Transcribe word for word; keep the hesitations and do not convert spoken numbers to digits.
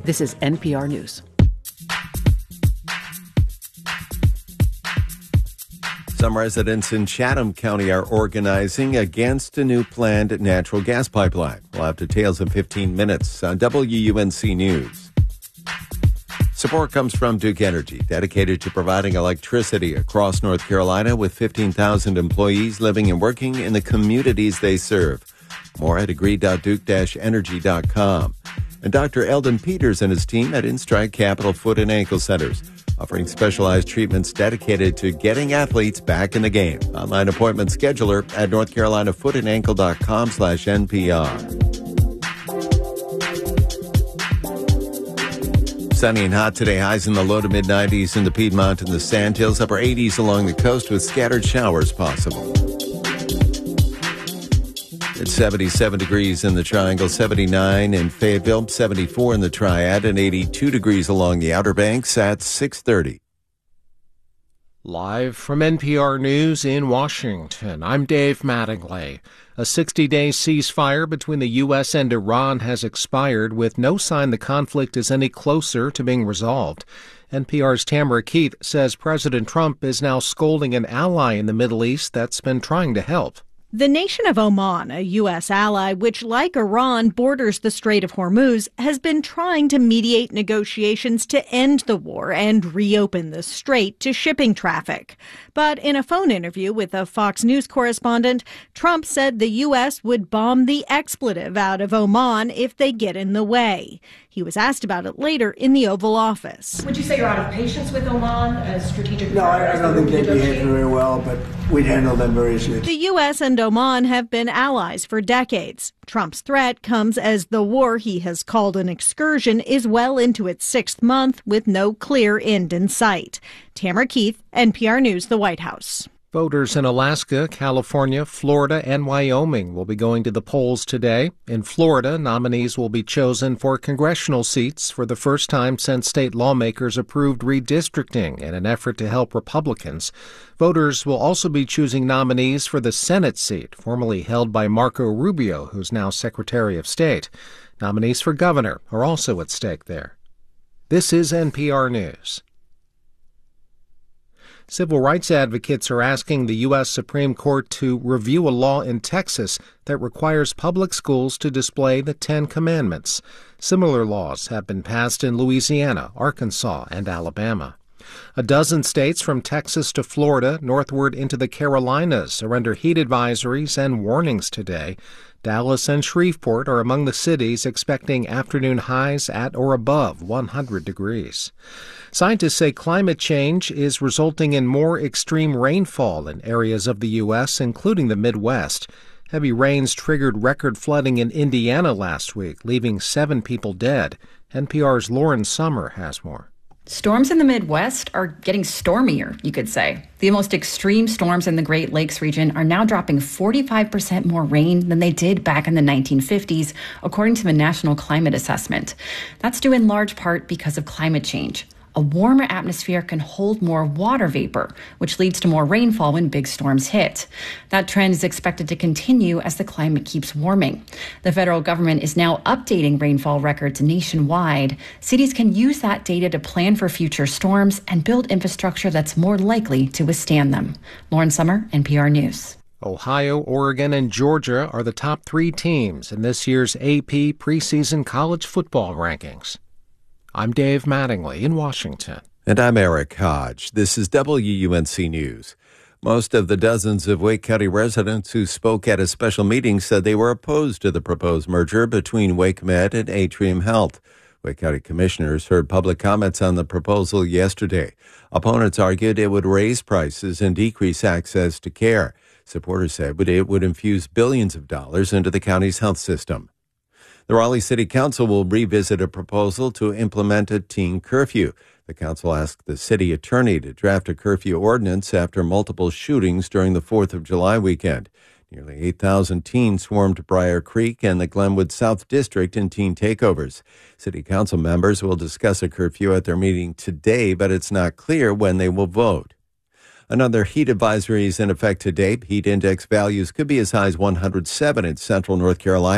This is N P R News. Some residents in Chatham County are organizing against a new planned natural gas pipeline. We'll have details in fifteen minutes on W U N C News. Support comes from Duke Energy, dedicated to providing electricity across North Carolina with fifteen thousand employees living and working in the communities they serve. More at agree dot duke dash energy dot com. And Doctor Eldon Peters and his team at InStride Capital Foot and Ankle Centers, offering specialized treatments dedicated to getting athletes back in the game. Online appointment scheduler at north carolina foot and ankle dot com slash N P R. Sunny and hot today, highs in the low to mid nineties in the Piedmont and the Sandhills, upper eighties along the coast with scattered showers possible. It's seventy-seven degrees in the Triangle, seventy-nine in Fayetteville, seventy-four in the Triad, and eighty-two degrees along the Outer Banks at six thirty. Live from N P R News in Washington, I'm Dave Mattingly. A sixty-day ceasefire between the U S and Iran has expired with no sign the conflict is any closer to being resolved. N P R's Tamara Keith says President Trump is now scolding an ally in the Middle East that's been trying to help. The nation of Oman, a U S ally which, like Iran, borders the Strait of Hormuz, has been trying to mediate negotiations to end the war and reopen the strait to shipping traffic. But in a phone interview with a Fox News correspondent, Trump said the U S would bomb the expletive out of Oman if they get in the way. He was asked about it later in the Oval Office. Would you say you're out of patience with Oman as strategic? No, I, I don't think they behave very well, but we'd handle them very easily. The U S and Oman have been allies for decades. Trump's threat comes as the war he has called an excursion is well into its sixth month with no clear end in sight. Tamara Keith, N P R News, the White House. Voters in Alaska, California, Florida, and Wyoming will be going to the polls today. In Florida, nominees will be chosen for congressional seats for the first time since state lawmakers approved redistricting in an effort to help Republicans. Voters will also be choosing nominees for the Senate seat, formerly held by Marco Rubio, who's now Secretary of State. Nominees for governor are also at stake there. This is N P R News. Civil rights advocates are asking the U S Supreme Court to review a law in Texas that requires public schools to display the Ten Commandments. Similar laws have been passed in Louisiana, Arkansas, and Alabama. A dozen states from Texas to Florida, northward into the Carolinas, are under heat advisories and warnings today. Dallas and Shreveport are among the cities expecting afternoon highs at or above one hundred degrees. Scientists say climate change is resulting in more extreme rainfall in areas of the U S, including the Midwest. Heavy rains triggered record flooding in Indiana last week, leaving seven people dead. N P R's Lauren Sommer has more. Storms in the Midwest are getting stormier, you could say. The most extreme storms in the Great Lakes region are now dropping forty-five percent more rain than they did back in the nineteen fifties, according to the National Climate Assessment. That's due in large part because of climate change. A warmer atmosphere can hold more water vapor, which leads to more rainfall when big storms hit. That trend is expected to continue as the climate keeps warming. The federal government is now updating rainfall records nationwide. Cities can use that data to plan for future storms and build infrastructure that's more likely to withstand them. Lauren Sommer, N P R News. Ohio, Oregon, and Georgia are the top three teams in this year's A P preseason college football rankings. I'm Dave Mattingly in Washington. And I'm Eric Hodge. This is W U N C News. Most of the dozens of Wake County residents who spoke at a special meeting said they were opposed to the proposed merger between WakeMed and Atrium Health. Wake County commissioners heard public comments on the proposal yesterday. Opponents argued it would raise prices and decrease access to care. Supporters said it would infuse billions of dollars into the county's health system. The Raleigh City Council will revisit a proposal to implement a teen curfew. The council asked the city attorney to draft a curfew ordinance after multiple shootings during the fourth of July weekend. Nearly eight thousand teens swarmed Briar Creek and the Glenwood South District in teen takeovers. City council members will discuss a curfew at their meeting today, but it's not clear when they will vote. Another heat advisory is in effect today. Heat index values could be as high as one hundred seven in central North Carolina.